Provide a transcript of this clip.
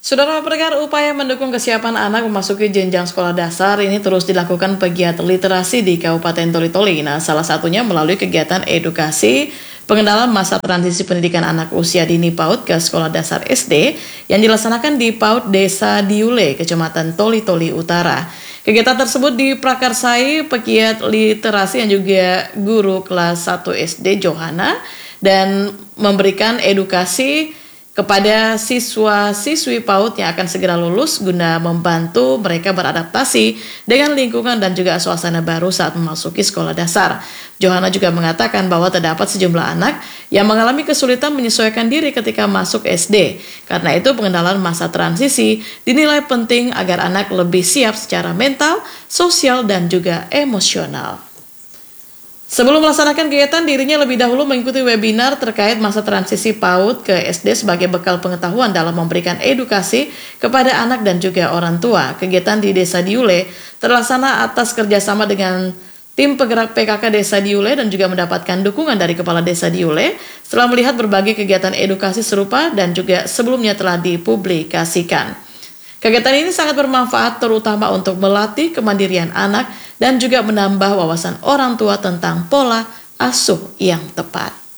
Saudara pendengar, upaya mendukung kesiapan anak memasuki jenjang sekolah dasar ini terus dilakukan pegiat literasi di Kabupaten Toli-Toli. Nah, salah satunya melalui kegiatan edukasi pengenalan masa transisi pendidikan anak usia dini PAUD ke sekolah dasar SD yang dilaksanakan di PAUD Desa Diule, Kecamatan Toli-Toli Utara. Kegiatan tersebut diprakarsai pegiat literasi yang juga guru kelas 1 SD Johana dan memberikan edukasi kepada siswa-siswi PAUD yang akan segera lulus guna membantu mereka beradaptasi dengan lingkungan dan juga suasana baru saat memasuki sekolah dasar. Johana juga mengatakan bahwa terdapat sejumlah anak yang mengalami kesulitan menyesuaikan diri ketika masuk SD. Karena itu pengenalan masa transisi dinilai penting agar anak lebih siap secara mental, sosial, dan juga emosional. Sebelum melaksanakan kegiatan, dirinya lebih dahulu mengikuti webinar terkait masa transisi PAUD ke SD sebagai bekal pengetahuan dalam memberikan edukasi kepada anak dan juga orang tua. Kegiatan di Desa Diule terlaksana atas kerjasama dengan tim penggerak PKK Desa Diule dan juga mendapatkan dukungan dari Kepala Desa Diule setelah melihat berbagai kegiatan edukasi serupa dan juga sebelumnya telah dipublikasikan. Kegiatan ini sangat bermanfaat terutama untuk melatih kemandirian anak dan juga menambah wawasan orang tua tentang pola asuh yang tepat.